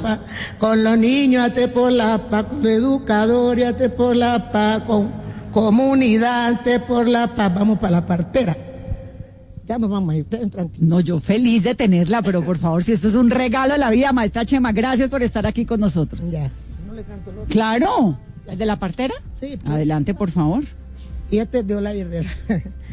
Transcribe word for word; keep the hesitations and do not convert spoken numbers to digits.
paz, con los niños ate por la paz, con los educadores ate por la paz, con comunidad ate por la paz. Vamos para la partera. Ya nos vamos a ir, ustedes tranquilos. No, yo feliz de tenerla, pero por favor, si esto es un regalo de la vida, maestra Chema, gracias por estar aquí con nosotros. Ya. No le canto el otro. Claro. ¿El de la partera? Sí. Pues. Adelante, por favor. Y este es de Olay Herrera.